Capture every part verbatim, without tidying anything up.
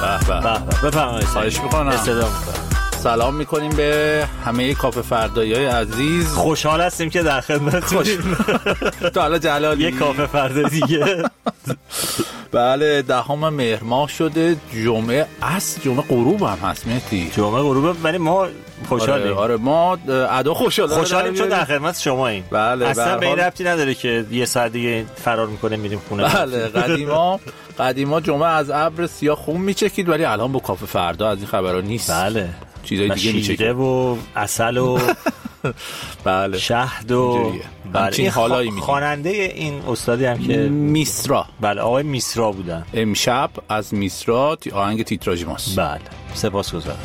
به به بفرمایید. خواهش می‌کنم. استفاده می‌کنم. سلام میکنیم به همه کافه فردایی‌های عزیز. خوشحال هستیم که در خدمتتونیم. تو حالا جلالی یه کافه فردا دیگه. بله دهم مهر ماه شده، جمعه است، جمعه غروب هم هست مهدی. جمعه غروب ولی ما خوشحالیم. آره, آره ما ادا خوشحالیم. خوشحالیم چون در خدمت شماییم. بله اصلا به این ربطی نداره که یه ساعت دیگه فرار میکنه میریم خونه. بله قدیما قدیما جمعه از ابر سیاه خون میچکید ولی الان با کافه فردا از این خبرا نیست. بله چیزای دیگه میچکید. شیره و عسل و بله شهد و بله این حالایی می خواننده این استادی هم که میسرا. بله آقای میسرا بودن. امشب از میسرا آهنگ تیتراژ ماست. بله سپاسگزارم.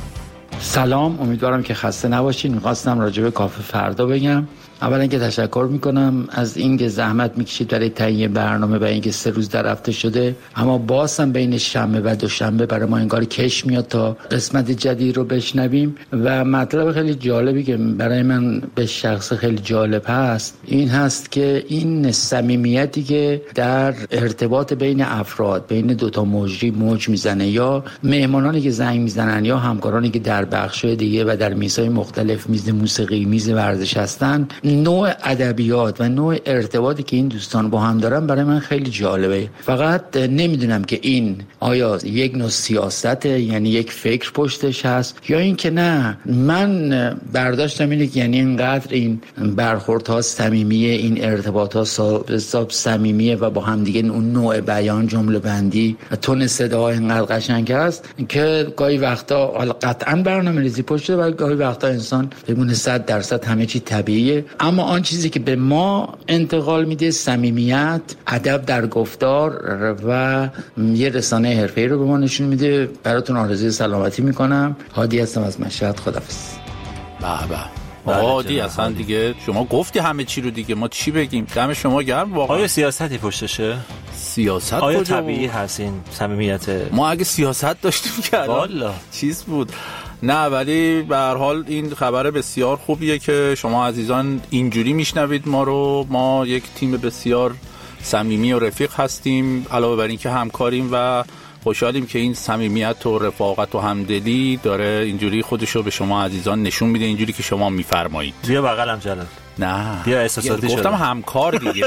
سلام، امیدوارم که خسته نباشین. می‌خواستم راجع به کافه فردا بگم. اولا که تشکر میکنم از اینکه زحمت میکشید برای تهیه برنامه و اینکه سه روز در هفته شده، اما باز هم بین شنبه و دوشنبه برای ما انگار کش میاد تا قسمت جدید رو بشنویم. و مطلب خیلی جالبی که برای من به شخص خیلی جالب هست این هست که این صمیمیتی که در ارتباط بین افراد، بین دوتا مجری موج میزنه، یا مهمانانی که زنگ میزنن یا همکارانی که در بخش‌های دیگه و در میزهای مختلف، میز موسیقی، میز ورزش هستن، نوع ادبیات و نوع ارتباطی که این دوستان با هم دارن برای من خیلی جالبه. فقط نمیدونم که این آیا یک نوع سیاسته، یعنی یک فکر پشتش هست، یا این که نه. من برداشتم اینه که یعنی اینقدر این برخوردها صمیمیه، این ارتباطها حساب صمیمیه و با هم دیگه اون نوع بیان، جمله بندی و تون صدا اینقدر قشنگ است که گاهی وقتا حالا قطعا برنامه‌ریزی پشته و گاهی وقتا انسان بگونه صد درصد همه چی طبیعیه، اما آن چیزی که به ما انتقال میده صمیمیت، ادب در گفتار و یه رسانه حرفه‌ای رو به ما نشون میده. براتون آرزوی سلامتی میکنم. هادی هستم از مشهد. خداحافظ. به به هادی اصلا دیگه شما گفتی همه چی رو دیگه، ما چی بگیم؟ دم شما گرم. واقعا آیا سیاستی پشتشه؟ سیاست آیا کجا طبیعی هست این صمیمیت؟ ما اگه سیاست داشتیم که والا چیز بود. نه ولی به هر حال این خبر بسیار خوبیه که شما عزیزان اینجوری میشنوید ما رو. ما یک تیم بسیار صمیمی و رفیق هستیم، علاوه بر این که همکاریم و خوشحالیم که این صمیمیت و رفاقت و همدلی داره اینجوری خودشو به شما عزیزان نشون میده، اینجوری که شما میفرمایید. بیا بغلم جلال. نه بیا احساساتی شدم. گفتم همکار دیگه.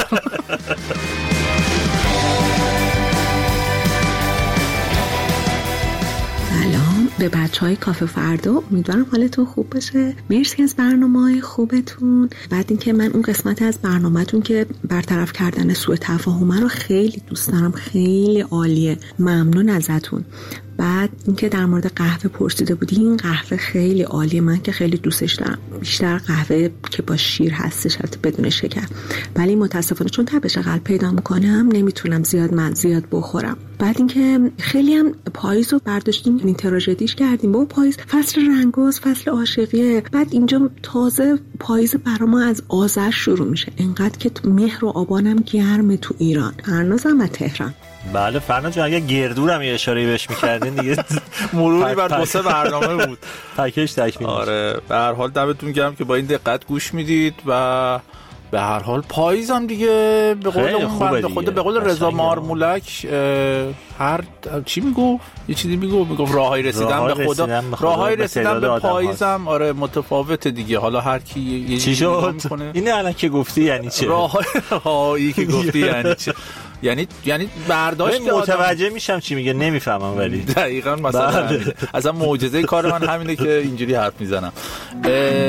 به بچهای کافه فردا، امیدوارم حالتون خوب باشه. مرسی از برنامه‌های خوبتون. بعد اینکه من اون قسمت از برنامه‌تون که برطرف کردن سوء تفاهم رو خیلی دوست دارم، خیلی عالیه، ممنون ازتون. بعد اینکه در مورد قهوه پرسیده بودی، این قهوه خیلی عالیه، من که خیلی دوستش دارم، بیشتر قهوه که با شیر هستش البته بدون شکر، ولی متاسفانه چون تبش قلب پیدا میکنم نمیتونم زیاد من زیاد بخورم. بعد اینکه خیلی هم پاییز رو برداشتیم، این تراژدیش کردیم. با پاییز فصل رنگاز، فصل عاشقیه. بعد اینجا تازه پاییز برا ما از آذر شروع میشه، انقدر که مهر و آبانم گرمه تو ایران. فرنازم از تهران. بله فرناز جان، اگه گردورم یه اشاره بهش می‌کردین دیگه مروری بر دو سه برنامه بود. پکیج تکمیل. آره به هر حال دمتون گرم که با این دقت گوش میدید و به هر حال پاییز هم دیگه به قول اون بنده خود، به قول رضا مارمولک هر چی میگفت، یه چیزی میگفت، میگفت راههای رسیدن به خدا، راههای رسیدن به پاییز هم آره متفاوته دیگه. حالا هر کی یه چی شد اینه الان که گفتی یعنی چه؟ راههایی که گفتی یعنی چه؟ یعنی یعنی برداشت متوجه میشم چی میگه، نمیفهمم ولی دقیقاً مثلا اصلا معجزه کار من همینه که اینجوری حرف میزنم.